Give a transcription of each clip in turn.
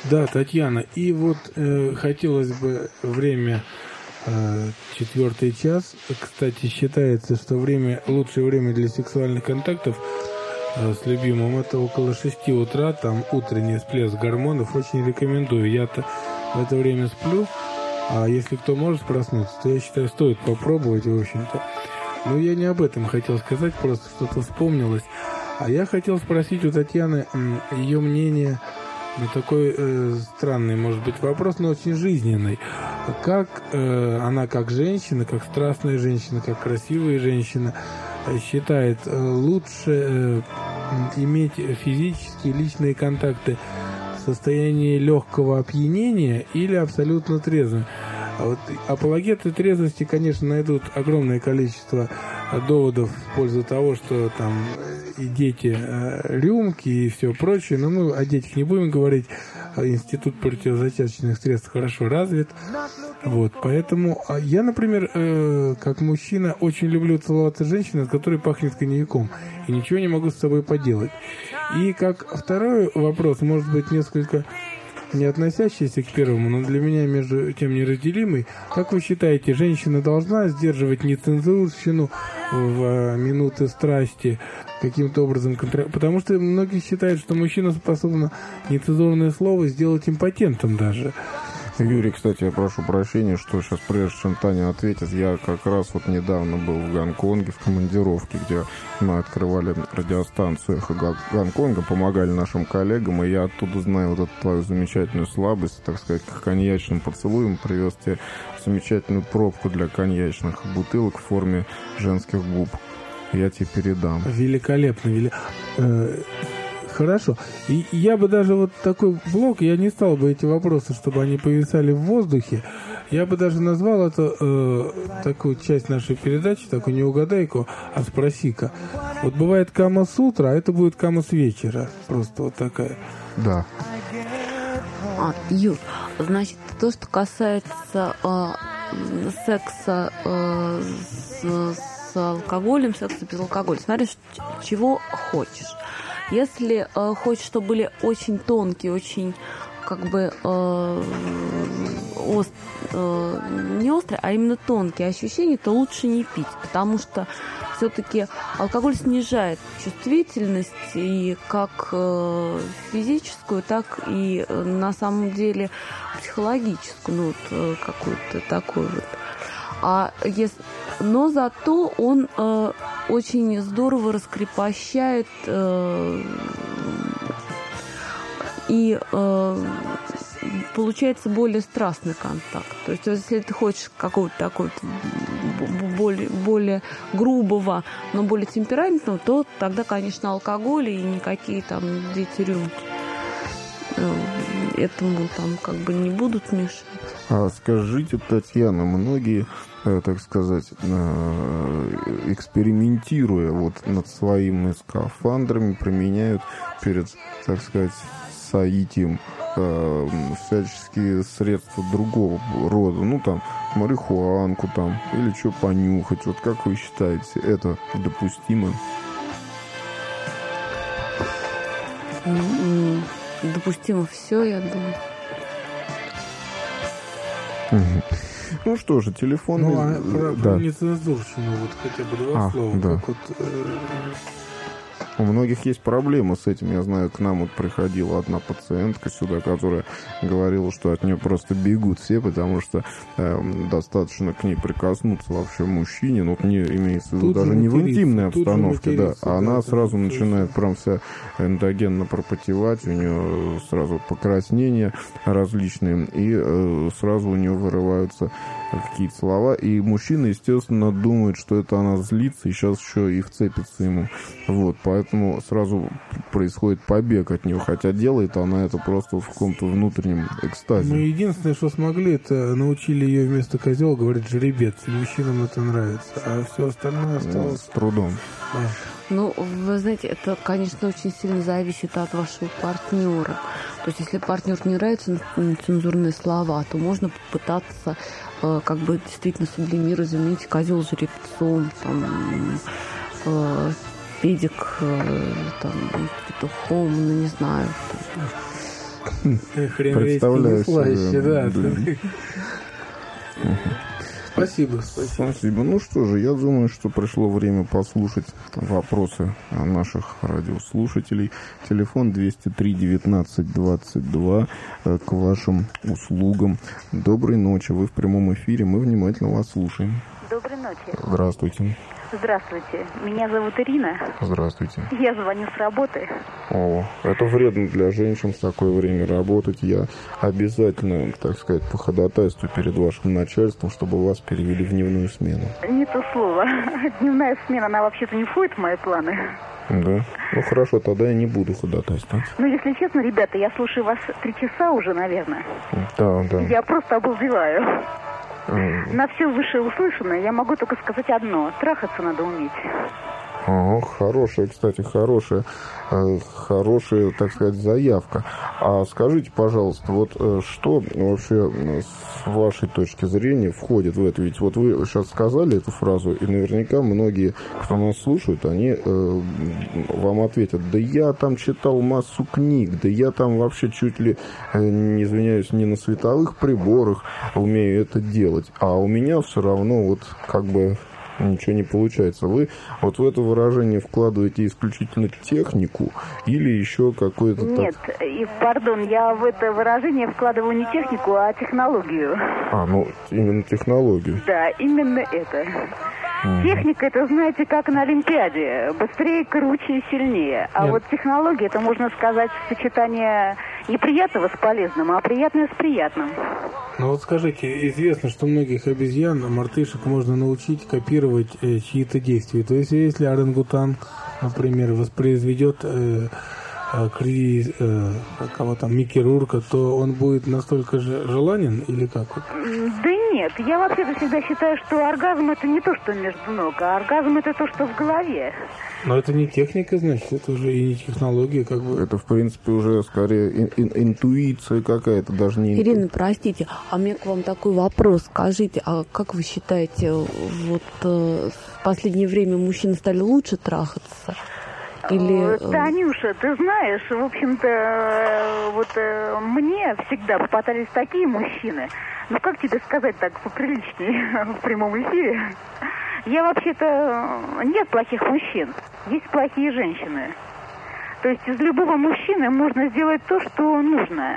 Да, Татьяна, и вот хотелось бы время 4 час. Кстати, считается, что лучшее время для сексуальных контактов с любимым это около 6 утра, там утренний всплеск гормонов. Очень рекомендую. Я-то в это время сплю, а если кто может проснуться, то я считаю, стоит попробовать, в общем-то. Но я не об этом хотел сказать, просто что-то вспомнилось. А я хотел спросить у Татьяны ее мнение на такой странный, может быть, вопрос, но очень жизненный. Как она, как женщина, как страстная женщина, как красивая женщина, считает лучше иметь физические личные контакты в состоянии легкого опьянения или абсолютно трезвым? Вот апологеты трезвости, конечно, найдут огромное количество доводов в пользу того, что там и дети рюмки и все прочее, но мы о детях не будем говорить. Институт противозачаточных средств хорошо развит. Вот, поэтому я, например, как мужчина, очень люблю целоваться с женщиной, с которой пахнет коньяком, и ничего не могу с собой поделать. И как второй вопрос, может быть, несколько не относящийся к первому, но для меня между тем неразделимый. Как вы считаете, женщина должна сдерживать нецензурщину в минуты страсти каким-то образом? Потому что многие считают, что мужчина способен нецензурное слово сделать импотентом даже. Юрий, кстати, я прошу прощения, что сейчас, прежде чем Таня ответит, я как раз вот недавно был в Гонконге в командировке, где мы открывали радиостанцию «Эхо Гонконга», помогали нашим коллегам, и я оттуда знаю вот эту твою замечательную слабость, так сказать, к коньячным поцелуям, привез тебе замечательную пробку для коньячных бутылок в форме женских губ. Я тебе передам. Великолепно. Хорошо. И я бы даже вот такой блок, я не стал бы эти вопросы, чтобы они повисали в воздухе. Я бы даже назвал это такую часть нашей передачи, такую не угадайку, а спроси-ка. Вот бывает кама с утра, а это будет кама с вечера. Просто вот такая. Да. Юр, значит, то, что касается секса с алкоголем, секса без алкоголя, смотришь, чего хочешь. Если хочешь, чтобы были очень тонкие, очень как бы не острые, а именно тонкие ощущения, то лучше не пить, потому что все-таки алкоголь снижает чувствительность и как физическую, так и на самом деле психологическую, ну вот какую-то такую вот. Но зато он очень здорово раскрепощает и получается более страстный контакт. То есть, если ты хочешь какого-то такого более грубого, но более темпераментного, то тогда, конечно, алкоголь и никакие там дети рюмки этому там как бы не будут мешать. А скажите, Татьяна, многие, так сказать, экспериментируя вот над своими скафандрами, применяют перед, так сказать, соитием всяческие средства другого рода, ну там марихуанку там или что понюхать. Вот как вы считаете, это допустимо? Допустимо все, я думаю. Ну что же, телефон... Ну, про нецензурщину, вот хотя бы два слова. Да. Как вот, у многих есть проблемы с этим. Я знаю, к нам вот приходила одна пациентка сюда, которая говорила, что от нее просто бегут все, потому что достаточно к ней прикоснуться вообще мужчине, но не имеется в виду даже не в интимной обстановке, да, а она сразу начинает прям вся эндогенно пропотевать, у нее сразу покраснения различные, и сразу у нее вырываются какие-то слова, и мужчина, естественно, думает, что это она злится, и сейчас еще и вцепится ему. Вот, поэтому сразу происходит побег от нее, хотя делает она это просто в каком-то внутреннем экстазе. Мы единственное, что смогли, это научили ее вместо козел говорить жеребец, и мужчинам это нравится, а все остальное осталось... С трудом. Да. Ну, вы знаете, это, конечно, очень сильно зависит от вашего партнера. То есть, если партнеру не нравятся нецензурные слова, то можно попытаться как бы действительно сублимировать, заменить козел жеребцом, там, педик, там, петухом, ну, не знаю. представляю себе. Да. Спасибо. Ну что же, я думаю, что пришло время послушать вопросы наших радиослушателей. Телефон 203-19-22 к вашим услугам. Доброй ночи, вы в прямом эфире, мы внимательно вас слушаем. Доброй ночи. Здравствуйте. Здравствуйте. Меня зовут Ирина. Здравствуйте. Я звоню с работы. О, это вредно для женщин в такое время работать. Я обязательно, так сказать, походатайствую перед вашим начальством, чтобы вас перевели в дневную смену. Не то слово. Дневная смена, она вообще-то не входит в мои планы. Да? Ну хорошо, тогда я не буду ходатайствовать. Ну, если честно, ребята, я слушаю вас 3 часа уже, наверное. Да. Я просто обалдеваю. На все вышеуслышанное я могу только сказать одно. Трахаться надо уметь. Хорошая, кстати, хорошая, так сказать, заявка. А скажите, пожалуйста, вот что вообще с вашей точки зрения входит в это? Ведь вот вы сейчас сказали эту фразу, и наверняка многие, кто нас слушают, они вам ответят: да я там читал массу книг, да я там вообще чуть ли, не извиняюсь, не на световых приборах умею это делать, а у меня все равно вот как бы ничего не получается. Вы вот в это выражение вкладываете исключительно технику или еще какое-то... Нет, и пардон, я в это выражение вкладываю не технику, а технологию. Ну именно технологию. Да, именно это. Техника, это, знаете, как на Олимпиаде. Быстрее, круче и сильнее. А вот технология, это, можно сказать, сочетание неприятного с полезным, а приятное с приятным. Ну вот скажите, известно, что многих обезьян, мартышек можно научить копировать чьи-то действия. То есть, если орангутан, например, воспроизведет кого там, Микки Рурка, то он будет настолько же желанен или как? Да нет, я вообще-то всегда считаю, что оргазм это не то, что между ног, а оргазм это то, что в голове. Но это не техника, значит, это уже и не технология, как бы. Это, в принципе, уже скорее интуиция какая-то, даже не... Ирина, простите, а у меня к вам такой вопрос. Скажите, а как вы считаете, вот в последнее время мужчины стали лучше трахаться? Или... Танюша, ты знаешь, в общем-то, вот мне всегда попадались такие мужчины, ну как тебе сказать так поприличнее в прямом эфире? Я вообще-то... Нет плохих мужчин, есть плохие женщины. То есть из любого мужчины можно сделать то, что нужно.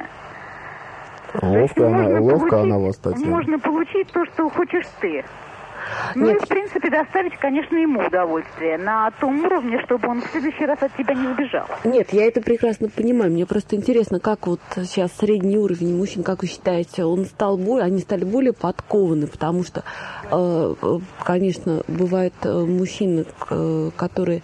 Ловко она вас, Татьяна. Можно получить то, что хочешь ты. Ну и, в принципе, доставить, конечно, ему удовольствие на том уровне, чтобы он в следующий раз от тебя не убежал. Нет, я это прекрасно понимаю. Мне просто интересно, как вот сейчас средний уровень мужчин, как вы считаете, они стали более подкованы, потому что, конечно, бывают мужчины, которые...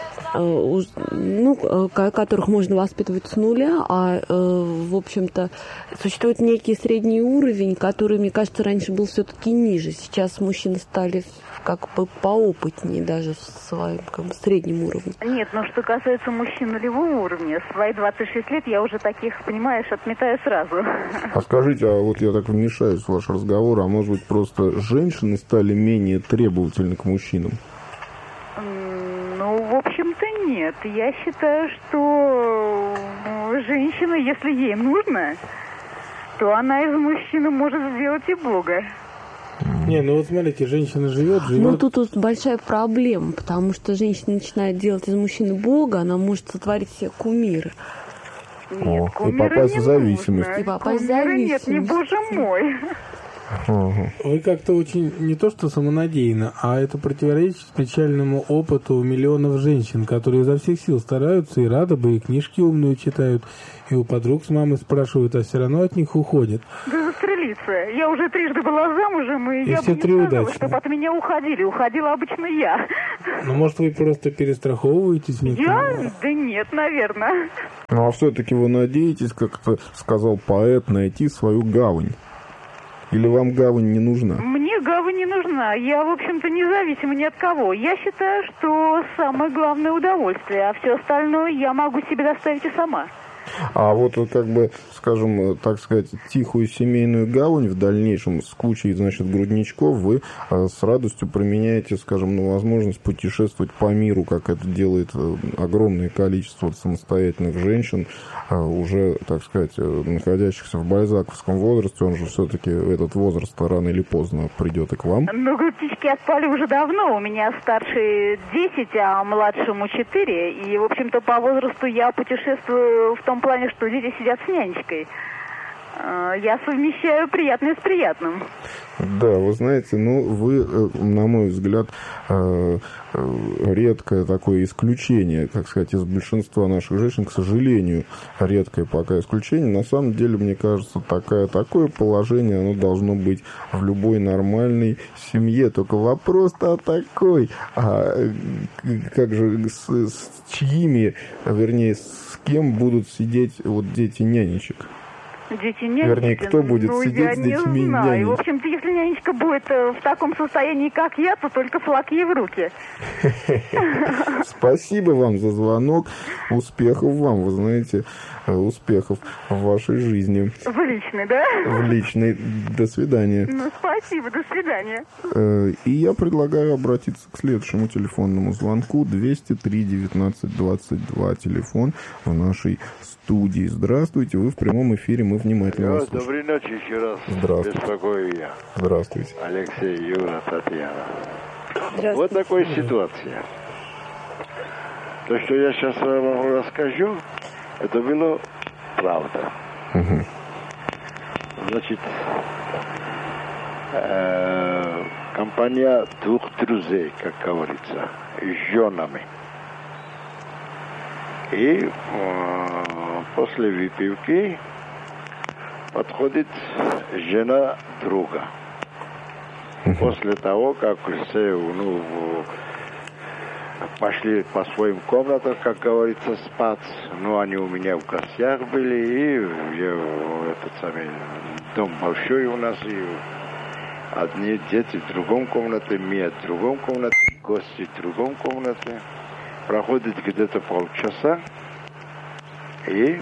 которых можно воспитывать с нуля, в общем-то, существует некий средний уровень, который, мне кажется, раньше был все-таки ниже. Сейчас мужчины стали как бы поопытнее даже в своем среднем уровне. Нет, но что касается мужчин нулевого уровня, в свои 26 лет я уже таких, понимаешь, отметаю сразу. А скажите, а вот я так вмешаюсь в ваш разговор, а может быть просто женщины стали менее требовательны к мужчинам? Ну, в общем-то, нет. Я считаю, что женщина, если ей нужно, то она из мужчины может сделать и бога. Не, ну вот смотрите, женщина живет. Ну, тут большая проблема, потому что женщина начинает делать из мужчины бога, она может сотворить себе кумира. Нет, и попасть в зависимость. И попасть в зависимость. Нет, не боже мой. Вы как-то очень не то что самонадеянно, а это противоречит печальному опыту миллионов женщин, которые изо всех сил стараются и рады бы, и книжки умные читают, и у подруг с мамой спрашивают, а все равно от них уходят. Да застрелиться. Я уже 3 была замужем, и я все бы 3 не сказала, удачно. чтобы от меня уходили. Уходила обычно я. Ну, может, вы просто перестраховываетесь? Я? Да нет, наверное. Ну, а все-таки вы надеетесь, как сказал поэт, найти свою гавань? Или вам гавань не нужна? Мне гавань не нужна. Я, в общем-то, независима ни от кого. Я считаю, что самое главное удовольствие, а все остальное я могу себе доставить и сама. А вот как бы, скажем, так сказать, тихую семейную гавань в дальнейшем с кучей, значит, грудничков вы с радостью применяете, скажем, на возможность путешествовать по миру, как это делает огромное количество самостоятельных женщин, уже, так сказать, находящихся в бальзаковском возрасте. Он же все-таки, этот возраст рано или поздно придет и к вам. Ну, птички отпали уже давно. У меня старший 10, а младшему 4. И, в общем-то, по возрасту я путешествую в том плане, что дети сидят с нянечкой. Я совмещаю приятное с приятным. Да, вы знаете, ну, вы, на мой взгляд, редкое такое исключение, так сказать, из большинства наших женщин, к сожалению, редкое пока исключение. На самом деле, мне кажется, такое положение, оно должно быть в любой нормальной семье. Только вопрос-то такой, как же, с чьими, вернее, с кем будут сидеть вот дети нянечек? Дети нянечки. Вернее, кто будет сидеть с детьми нянечек? В общем-то, если нянечка будет в таком состоянии, как я, то только флаг ей в руки. Спасибо вам за звонок. Успехов вам, вы знаете, успехов в вашей жизни. В личной, да? В личной. До свидания. Ну, спасибо, до свидания. И я предлагаю обратиться к следующему телефонному звонку. 203-19-22. Телефон в нашей студии. Здравствуйте, вы в прямом эфире, мы внимательно вас слушаем. Доброй ночи еще раз. Здравствуйте. Беспокою я. Здравствуйте. Алексей, Юра, Татьяна. Вот такая ситуация. То, что я сейчас вам расскажу, это было правда. Угу. Значит, компания двух друзей, как говорится, с женами. И после выпивки подходит жена друга. После того, как все пошли по своим комнатам, как говорится, спать. Ну, они у меня в гостях были, и этот самый дом большой у нас, и одни дети в другом комнате, мы в другом комнате, гости в другом комнате. Проходит где-то полчаса, и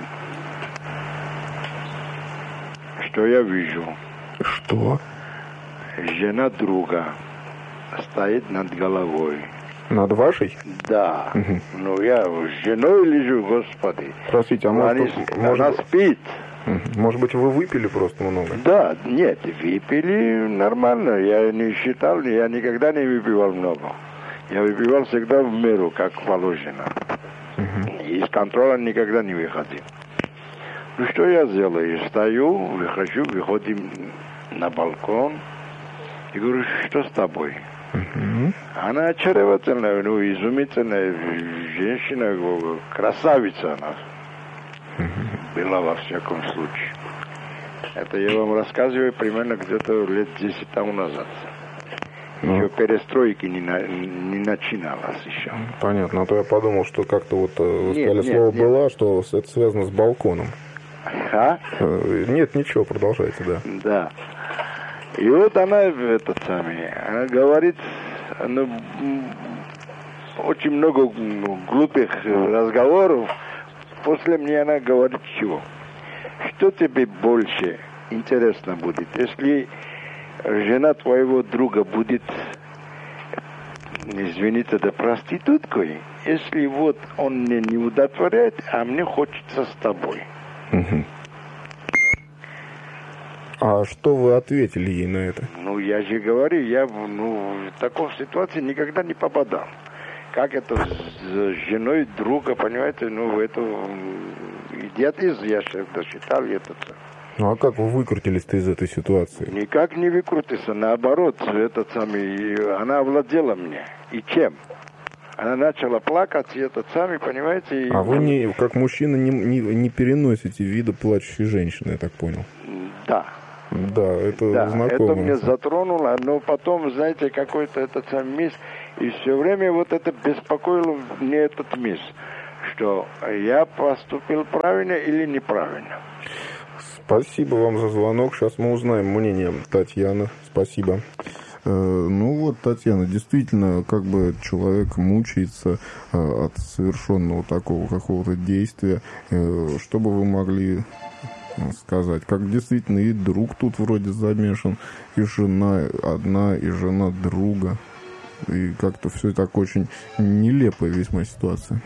что я вижу? Что? Жена друга стоит над головой. Над вашей? Да. Угу. Ну, я с женой лежу, господи. Простите, а может... Она спит. Может быть, вы выпили просто много? Да, нет, выпили нормально. Я не считал, я никогда не выпивал много. Я выпивал всегда в меру, как положено. И из контроля никогда не выходил. Ну, что я делаю? Стою, выхожу, выходим на балкон. И говорю, что с тобой? Она очаровательная, изумительная женщина, красавица она. Была во всяком случае. Это я вам рассказываю примерно где-то лет 10 тому назад. Еще перестройки не начиналось еще. Понятно. А то я подумал, что как-то вот вы сказали слово «была», что это связано с балконом. Нет, ничего, продолжайте, да. Да. И вот она, она говорит, очень много глупых разговоров. После мне она говорит, чего? Что тебе больше интересно будет, если жена твоего друга будет, извините, да проституткой, если вот он мне не удовлетворяет, а мне хочется с тобой. А что вы ответили ей на это? Ну, я же говорю, я в такой ситуации никогда не попадал. Как это с женой друга, понимаете, это идиотизм, я всегда считал это. Ну, а как вы выкрутились-то из этой ситуации? Никак не выкрутился, наоборот, она овладела мне. И чем? Она начала плакать, и понимаете... А вы, как мужчина, не переносите вида плачущей женщины, я так понял? Да. Да, это знакомо. Это меня затронуло, но потом, знаете, какой-то мисс, и все время вот это беспокоило мне этот мисс, что я поступил правильно или неправильно. Спасибо вам за звонок. Сейчас мы узнаем мнение Татьяны. Спасибо. Ну вот, Татьяна, действительно, как бы человек мучается от совершенного такого какого-то действия. Что бы вы могли сказать? Как действительно и друг тут вроде замешан, и жена одна, и жена друга. И как-то все так очень нелепая весьма ситуация.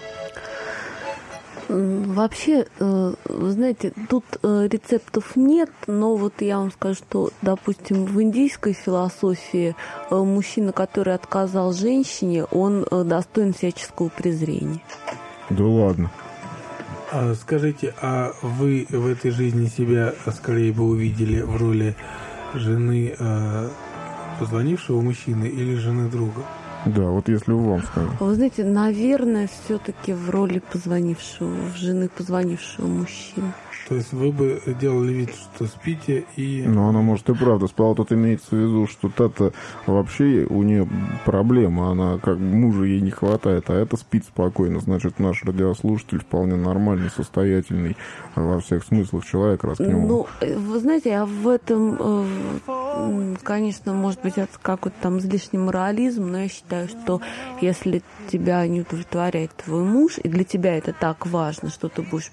Вообще, вы знаете, тут рецептов нет, но вот я вам скажу, что, допустим, в индийской философии мужчина, который отказал женщине, он достоин всяческого презрения. Да ладно. Скажите, а вы в этой жизни себя скорее бы увидели в роли жены позвонившего мужчины или жены друга? Да, вот если вам сказать. Вы знаете, наверное, все-таки в роли жены позвонившего мужчины. То есть вы бы делали вид, что спите и... Ну, она, может, и правда спала. Тут имеется в виду, что та-то вообще у нее проблема. Она как бы мужа ей не хватает, а это спит спокойно. Значит, наш радиослушатель вполне нормальный, состоятельный во всех смыслах человек, раз к нему... Ну, вы знаете, а в этом, конечно, может быть, это какой-то там излишний морализм, но я считаю, что если тебя не удовлетворяет твой муж, и для тебя это так важно, что ты будешь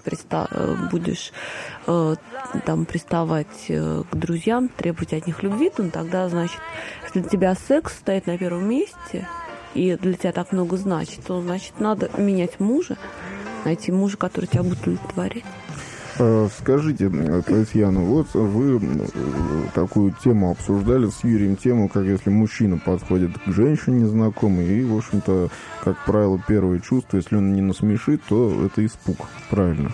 там приставать к друзьям, требовать от них любви, то тогда, значит, если для тебя секс стоит на первом месте, и для тебя так много значит, то, значит, надо менять мужа, найти мужа, который тебя будет удовлетворять. Скажите, Татьяна, вот вы такую тему обсуждали с Юрием, тему, как если мужчина подходит к женщине незнакомой, и, в общем-то, как правило, первое чувство, если он не насмешит, то это испуг, правильно?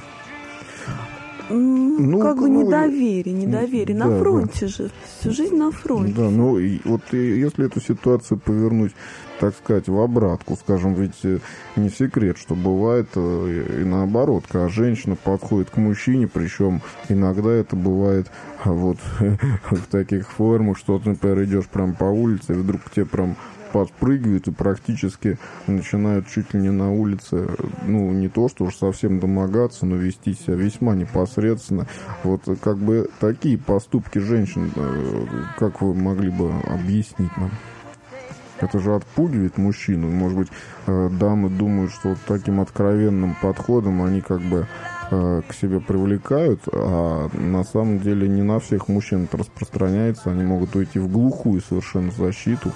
Ну, как бы недоверие. Да, на фронте же. Всю жизнь на фронте. Да, ну, и вот если эту ситуацию повернуть, так сказать, в обратку, скажем, ведь не секрет, что бывает и наоборот, когда женщина подходит к мужчине, причем иногда это бывает вот в таких формах, что ты, например, идешь прям по улице, и вдруг к тебе прям подпрыгивают и практически начинают чуть ли не на улице, ну, не то, что уж совсем домогаться, но вести себя весьма непосредственно. Вот как бы такие поступки женщин, как вы могли бы объяснить нам? Это же отпугивает мужчину. Может быть, дамы думают, что вот таким откровенным подходом они как бы к себе привлекают, а на самом деле не на всех мужчин это распространяется. Они могут уйти в глухую совершенно защиту.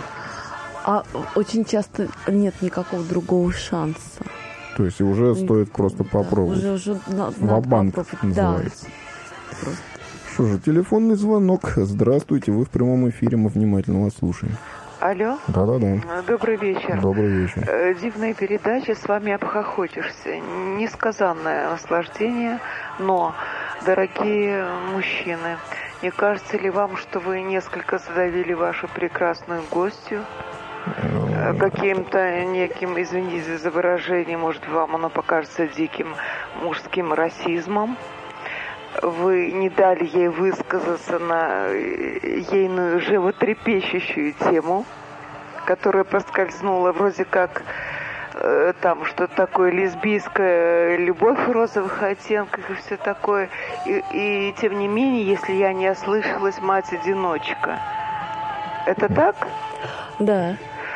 А очень часто нет никакого другого шанса. То есть уже стоит просто попробовать. Уже Ва-банк называется. Да. Что же, телефонный звонок. Здравствуйте, вы в прямом эфире, мы внимательно вас слушаем. Алло. Да-да-да. Добрый вечер. Добрый вечер. Дивная передача, с вами обхохочешься. Несказанное наслаждение, но, дорогие мужчины, не кажется ли вам, что вы несколько задавили вашу прекрасную гостью? Каким-то неким, извините за выражение, может, вам оно покажется диким мужским расизмом. Вы не дали ей высказаться на ейную животрепещущую тему, которая проскользнула вроде как там что-то такое лесбийская любовь в розовых оттенках и все такое. И тем не менее, если я не ослышалась, мать-одиночка. Это так? Да.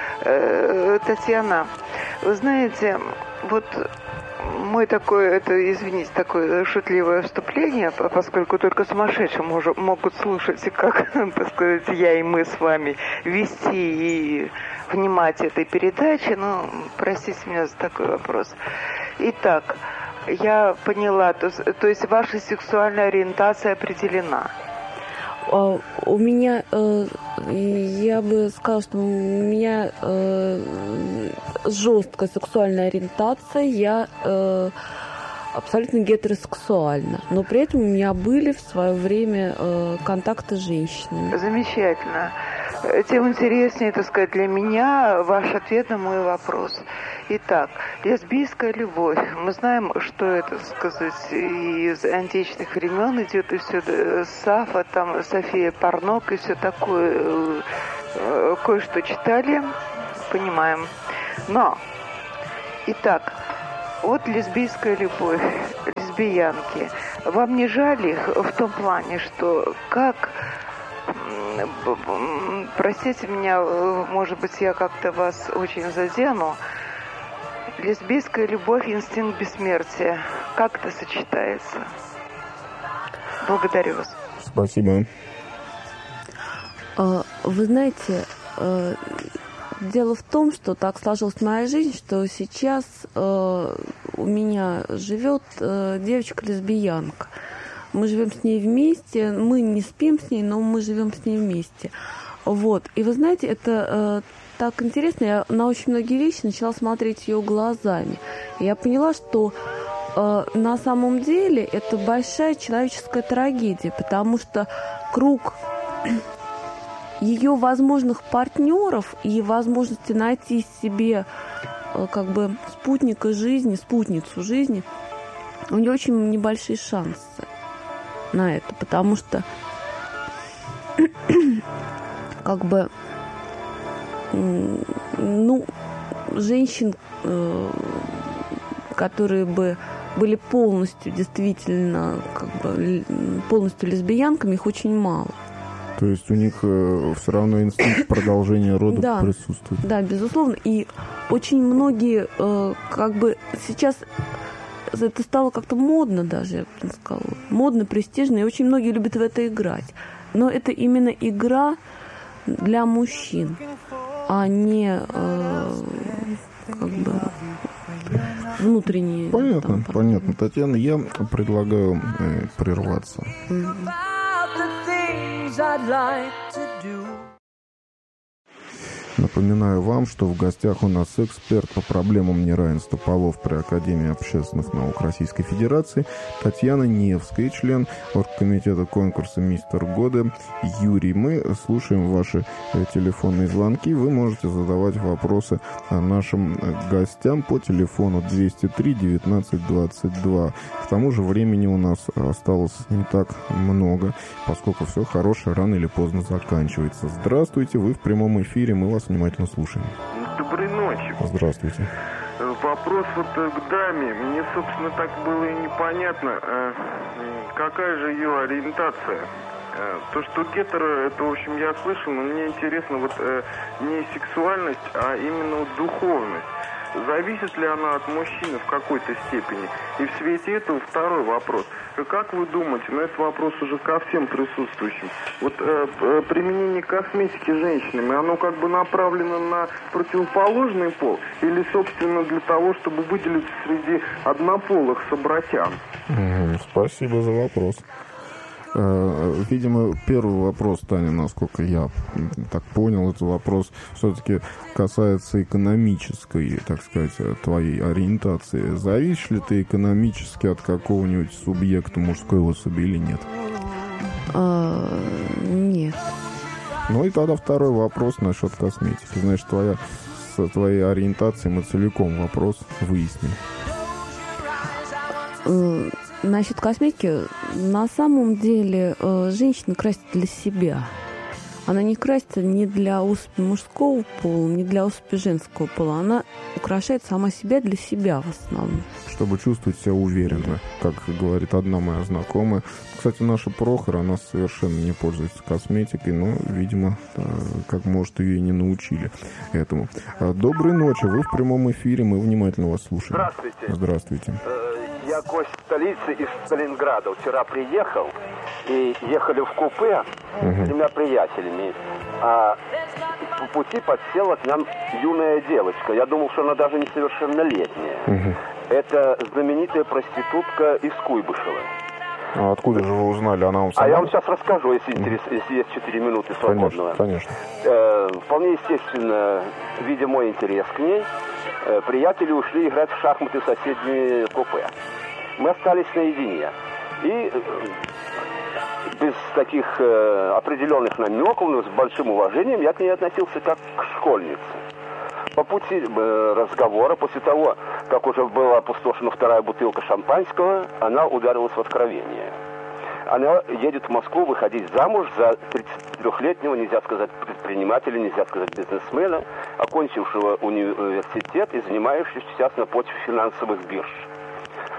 Татьяна, вы знаете, вот мой такой, это, извините, такое шутливое вступление, поскольку только сумасшедшие могут слушать, как, так сказать, я и мы с вами вести и внимать этой передаче, но простите меня за такой вопрос. Итак, я поняла, то есть ваша сексуальная ориентация определена. У меня, я бы сказала, что у меня жесткая сексуальная ориентация, я абсолютно гетеросексуальна, но при этом у меня были в свое время контакты с женщинами. Замечательно. Тем интереснее, так сказать, для меня ваш ответ на мой вопрос. Итак, лесбийская любовь. Мы знаем, что это, сказать, из античных времен идет, и все, Сафа, там, София Парнок, и все такое. Кое-что читали, понимаем. Но, итак, вот лесбийская любовь, лесбиянки. Вам не жаль их в том плане, что как простите меня, может быть, я как-то вас очень задену. Лесбийская любовь, инстинкт бессмертия. Как это сочетается? Благодарю вас. Спасибо. Вы знаете, дело в том, что так сложилась моя жизнь, что сейчас у меня живет девочка-лесбиянка. Мы живем с ней вместе, мы не спим с ней, но мы живем с ней вместе. Вот. И вы знаете, это так интересно, я на очень многие вещи начала смотреть ее глазами. И я поняла, что на самом деле это большая человеческая трагедия, потому что круг ее возможных партнеров и возможности найти себе как бы спутника жизни, спутницу жизни, у нее очень небольшие шансы на это, потому что как бы женщин, которые бы были полностью действительно как бы полностью лесбиянками, их очень мало. То есть у них все равно инстинкт продолжения рода присутствует. Да, безусловно. И очень многие как бы сейчас это стало как-то модно даже, я бы сказала. Модно, престижно, и очень многие любят в это играть. Но это именно игра для мужчин, а не как бы внутренние. Понятно, понятно. Татьяна, я предлагаю прерваться. Напоминаю вам, что в гостях у нас эксперт по проблемам неравенства полов при Академии общественных наук Российской Федерации Татьяна Невская, член оргкомитета конкурса «Мистер года» Юрий. Мы слушаем ваши телефонные звонки. Вы можете задавать вопросы нашим гостям по телефону 203 19 22. К тому же времени у нас осталось не так много, поскольку все хорошее рано или поздно заканчивается. Здравствуйте, вы в прямом эфире, мы вас внимательно слушаем. Доброй ночи. Здравствуйте. Вопрос вот к даме. Мне, собственно, так было и непонятно, какая же ее ориентация. То, что гетеро, это, в общем, я слышал, но мне интересно вот не сексуальность, а именно вот духовность. Зависит ли она от мужчины в какой-то степени? И в свете этого второй вопрос. Как вы думаете, но это вопрос уже ко всем присутствующим, вот применение косметики женщинами, оно как бы направлено на противоположный пол или, собственно, для того, чтобы выделиться среди однополых собратьян? Спасибо за вопрос. Видимо, первый вопрос, Таня, насколько я так понял, этот вопрос все-таки касается экономической, так сказать, твоей ориентации. Зависишь ли ты экономически от какого-нибудь субъекта мужской особи или нет? Нет. Ну и тогда второй вопрос насчет косметики. Значит, с твоей ориентацией мы целиком вопрос выясним. Насчет косметики, на самом деле женщина красит для себя. Она не красится ни для особи мужского пола, ни для особи женского пола. Она украшает сама себя для себя в основном. Чтобы чувствовать себя уверенно, как говорит одна моя знакомая. Кстати, наша Прохор, она совершенно не пользуется косметикой, но, видимо, как может, ее и не научили этому. Доброй ночи, вы в прямом эфире, мы внимательно вас слушаем. Здравствуйте. Здравствуйте. Я гость столицы из Сталинграда. Вчера приехал и ехали в купе с тремя приятелями. А по пути подсела к нам юная девочка. Я думал, что она даже несовершеннолетняя. Это знаменитая проститутка из Куйбышева. А откуда же вы узнали? Она вам сама... А я вам сейчас расскажу, если есть 4 минуты свободного. Конечно. Вполне естественно, видя мой интерес к ней, приятели ушли играть в шахматы в соседнее купе. Мы остались наедине. И без таких определенных намеков, но с большим уважением я к ней относился как к школьнице. По пути разговора, после того, как уже была опустошена вторая бутылка шампанского, она ударилась в откровение. Она едет в Москву выходить замуж за 33-летнего, нельзя сказать предпринимателя, нельзя сказать бизнесмена, окончившего университет и занимающегося сейчас на почве финансовых бирж.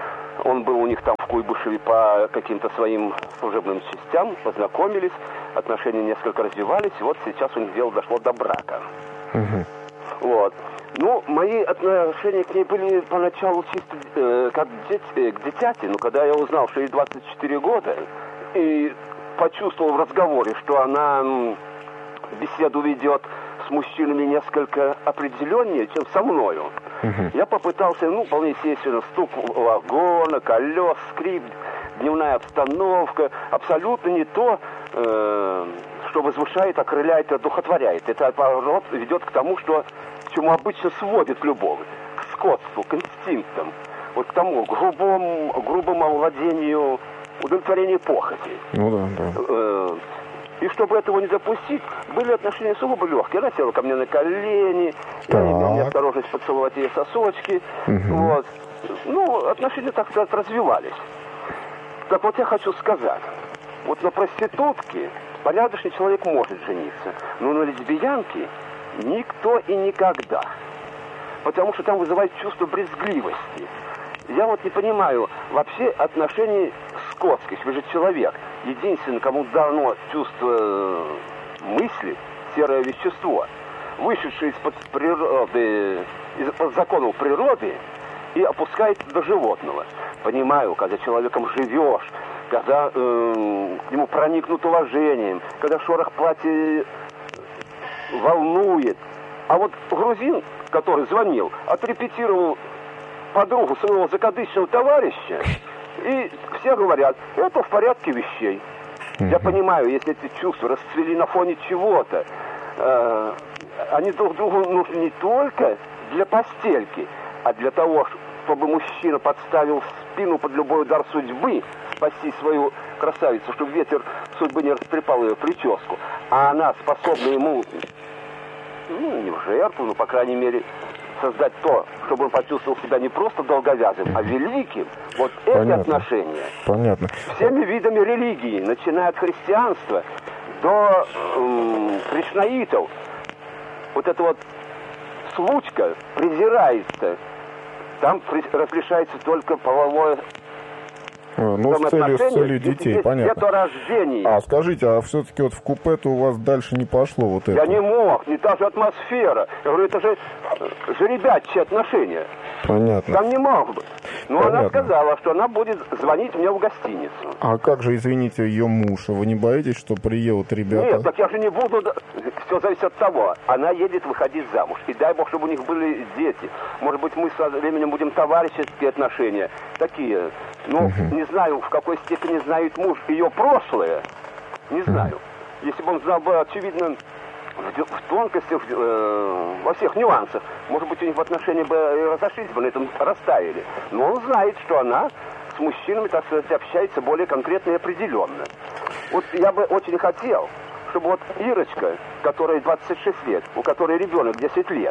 Он был у них там в Куйбышеве по каким-то своим служебным частям, познакомились, отношения несколько развивались, и вот сейчас у них дело дошло до брака. Вот. Ну, мои отношения к ней были поначалу чисто как к дитяти, но когда я узнал, что ей 24 года, и почувствовал в разговоре, что она беседу ведет с мужчинами несколько определеннее, чем со мною, я попытался, вполне естественно, стук вагона, колес, скрип, дневная обстановка, абсолютно не то, что возвышает, окрыляет, одухотворяет. Это, наоборот, ведет к тому, к чему обычно сводит любовь, к скотству, к инстинктам, вот к тому грубому овладению, удовлетворению похоти. И чтобы этого не допустить, были отношения сугубо легкие. Она села ко мне на колени, я имел неосторожность поцеловать ей сосочки. Вот. Отношения, так сказать, развивались. Так вот я хочу сказать, вот на проститутке порядочный человек может жениться, но на лесбиянке никто и никогда. Потому что там вызывает чувство брезгливости. Я вот не понимаю вообще отношений скотских. Вы же человек. Единственное, кому дано чувство мысли, серое вещество, вышедшее из-под природы, из-под законов природы и опускается до животного. Понимаю, когда человеком живешь, когда к нему проникнут уважением, когда шорох платья волнует. А вот грузин, который звонил, отрепетировал подругу своего закадычного товарища, и все говорят, это в порядке вещей. Я понимаю, если эти чувства расцвели на фоне чего-то, они друг другу нужны не только для постельки, а для того, чтобы мужчина подставил спину под любой удар судьбы, спасти свою красавицу, чтобы ветер судьбы не растрепал ее прическу, а она способна ему, не в жертву, но, по крайней мере, создать то, чтобы он почувствовал себя не просто долговязым, а великим. Вот эти отношения всеми видами религии, начиная от христианства до кришнаитов, вот эта вот случка презирается. Там разрешается только половое с целью детей, понятно. Рождение. А скажите, а все-таки вот в купе-то у вас дальше не пошло вот это? Я не мог, не та же атмосфера. Я говорю, это же жеребячие отношения. Понятно. Там не мог быть. Но она сказала, что она будет звонить мне в гостиницу. А как же, извините, ее муж? Вы не боитесь, что приедут ребята? Нет, так я же не буду... Все зависит от того. Она едет выходить замуж. И дай бог, чтобы у них были дети. Может быть, мы со временем будем товарищеские отношения. Такие. Не знаю, в какой степени знает муж ее прошлое. Не знаю. Если бы он знал бы, очевидно, в тонкостях, во всех нюансах, может быть, у них в отношении бы разошлись бы, на этом растаяли. Но он знает, что она с мужчинами, так сказать, общается более конкретно и определенно. Вот я бы очень хотел, чтобы вот Ирочка, которой 26 лет, у которой ребенок 10 лет,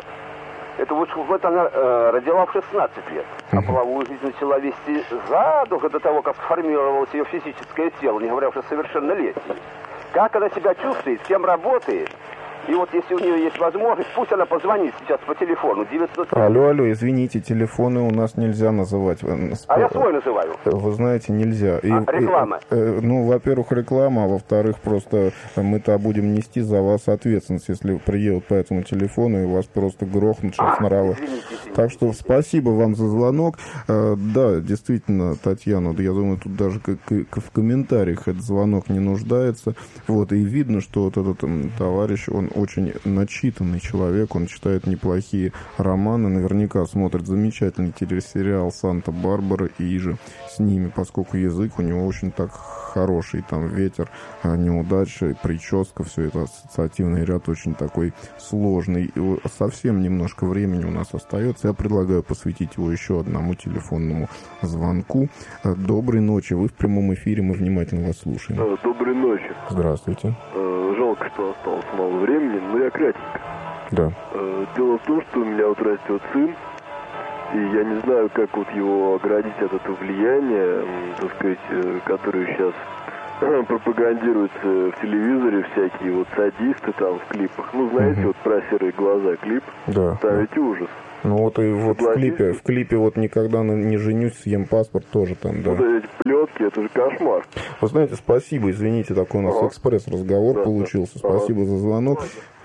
вот она родила в 16 лет, а половую жизнь начала вести задолго до того, как сформировалось ее физическое тело, не говоря уже совершеннолетней. Как она себя чувствует, с кем работает. И вот если у нее есть возможность, пусть она позвонит сейчас по телефону 900... Алло, извините, телефоны у нас нельзя называть. А я свой называю. Вы знаете, нельзя. Реклама? Во-первых, реклама, а во-вторых, просто мы-то будем нести за вас ответственность, если приедут по этому телефону и вас просто грохнут сейчас норовы. Извините. Так что спасибо вам за звонок. Да, действительно, Татьяна, я думаю, тут даже в комментариях этот звонок не нуждается. Вот, и видно, что вот этот товарищ, он очень начитанный человек, он читает неплохие романы, наверняка смотрит замечательный телесериал «Санта-Барбара» и же с ними, поскольку язык у него очень так хороший, там ветер, неудача, прическа, все это ассоциативный ряд очень такой сложный. И совсем немножко времени у нас остается. Я предлагаю посвятить его еще одному телефонному звонку. Доброй ночи, вы в прямом эфире, мы внимательно вас слушаем. Доброй ночи. Здравствуйте. Жалко, что осталось мало времени, но я кратенько. Да. Дело в том, что у меня вот растет сын, и я не знаю, как вот его оградить от этого влияния, так сказать, которое сейчас пропагандируется в телевизоре, всякие вот садисты там в клипах. Ну, знаете, вот про серые глаза клип. Да. Там ведь ужас. Ну вот и вот в клипе вот «Никогда не женюсь, съем паспорт» тоже там, да. Вот эти плетки, это же кошмар. Вы знаете, спасибо, извините, такой у нас экспресс-разговор получился. Спасибо за звонок.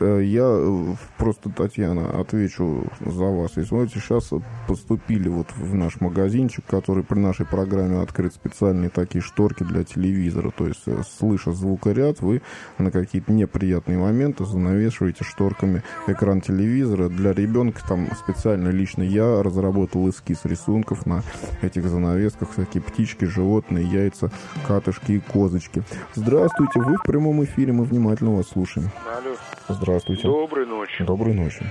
Я просто, Татьяна, отвечу за вас. И смотрите, сейчас поступили вот в наш магазинчик, который при нашей программе открыт, специальные такие шторки для телевизора. То есть, слыша звукоряд, вы на какие-то неприятные моменты занавешиваете шторками экран телевизора. Для ребенка там специально лично я разработал эскиз рисунков на этих занавесках. Всякие птички, животные, яйца, катышки и козочки. Здравствуйте, вы в прямом эфире, мы внимательно вас слушаем. Алло. Здравствуйте. Доброй ночи. Доброй ночи.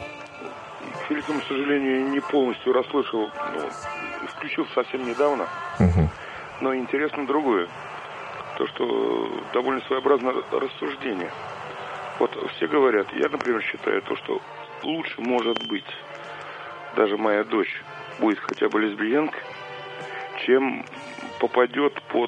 К великому сожалению, не полностью расслышал. Включил совсем недавно. Но интересно другое. То, что довольно своеобразное рассуждение. Вот все говорят, я, например, считаю, то, что лучше может быть, даже моя дочь будет хотя бы лесбиянкой, чем попадет под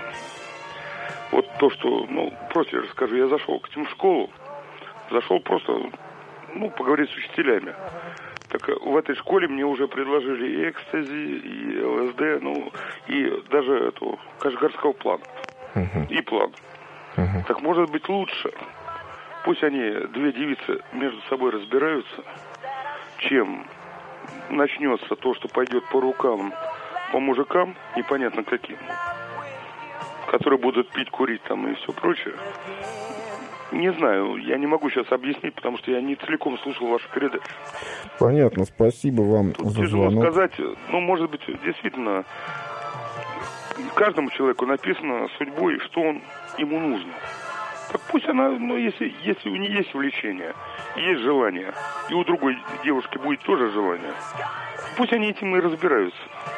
вот то, что, просто я расскажу, я зашел к ним в школу, зашел просто, поговорить с учителями. Так в этой школе мне уже предложили и экстази, и ЛСД, и даже эту кашгарского плана. И план. Так может быть лучше. Пусть они, две девицы, между собой разбираются, чем начнется то, что пойдет по рукам, по мужикам, непонятно каким, которые будут пить, курить там и все прочее. Не знаю, я не могу сейчас объяснить, потому что я не целиком слушал вашу передачу. Понятно, спасибо вам Тут за тяжело звонок. сказать, может быть, действительно, каждому человеку написано судьбой, что ему нужно. Так пусть она, если у нее есть влечение, есть желание, и у другой девушки будет тоже желание, пусть они этим и разбираются.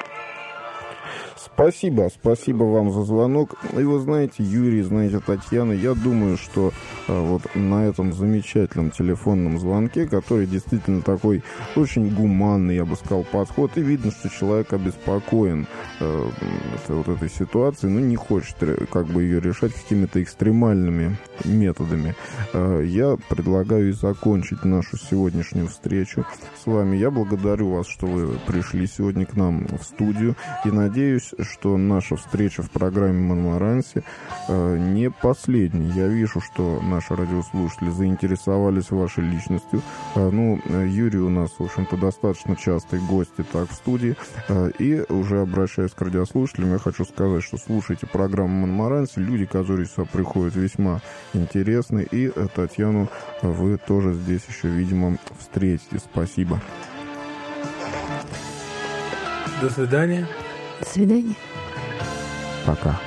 Спасибо вам за звонок. И вы знаете, Юрий, знаете, Татьяна, я думаю, что вот на этом замечательном телефонном звонке, который действительно такой очень гуманный, я бы сказал, подход, и видно, что человек обеспокоен вот этой ситуацией, но не хочет как бы ее решать какими-то экстремальными методами. Я предлагаю и закончить нашу сегодняшнюю встречу с вами. Я благодарю вас, что вы пришли сегодня к нам в студию, и надеюсь, что наша встреча в программе «Монмаранси» не последняя. Я вижу, что наши радиослушатели заинтересовались вашей личностью. Юрий у нас, в общем-то, достаточно частый гость и так в студии. И уже обращаясь к радиослушателям, я хочу сказать, что слушайте программу «Монмаранси». Люди, которые сюда приходят, весьма интересны. И Татьяну вы тоже здесь еще, видимо, встретите. Спасибо. До свидания. До свидания. Пока.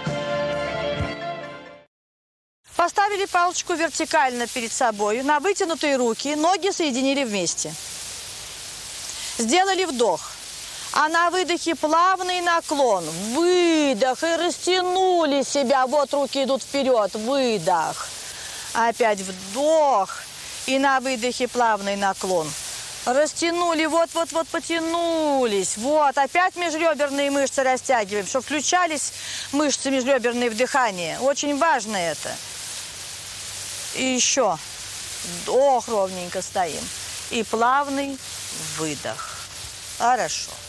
Поставили палочку вертикально перед собой, на вытянутые руки, ноги соединили вместе. Сделали вдох. А на выдохе плавный наклон. Выдох. И растянули себя. Вот руки идут вперед. Выдох. Опять вдох. И на выдохе плавный наклон. Растянули, вот, потянулись. Вот, опять межреберные мышцы растягиваем, чтобы включались мышцы межреберные в дыхание. Очень важно это. И еще. Вдох, ровненько стоим. И плавный выдох. Хорошо.